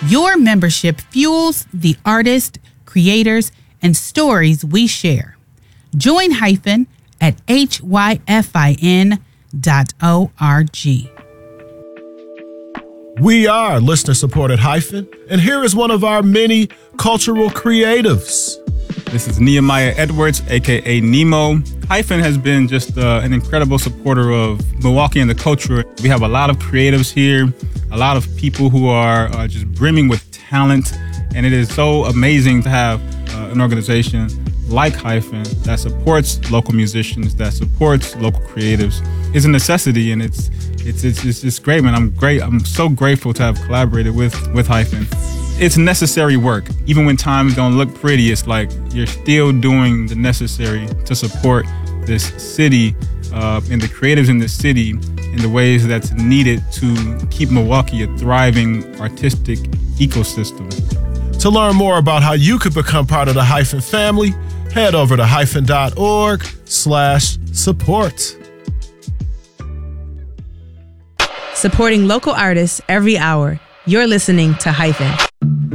Your membership fuels the artists, creators, and stories we share. Join Hyphen at hyfin.org. We are listener-supported Hyphen, and here is one of our many cultural creatives. This is Nehemiah Edwards, a.k.a. Nemo. Hyphen has been just an incredible supporter of Milwaukee and the culture. We have a lot of creatives here, a lot of people who are just brimming with talent, and it is so amazing to have an organization like Hyphen that supports local musicians, that supports local creatives. It's a necessity, and it's just great, man. I'm so grateful to have collaborated with Hyphen. It's necessary work. Even when times don't look pretty, it's like you're still doing the necessary to support this city and the creatives in the city in the ways that's needed to keep Milwaukee a thriving artistic ecosystem. To learn more about how you could become part of the Hyphen family, head over to hyphen.org/support. Supporting local artists every hour. You're listening to Hyphen.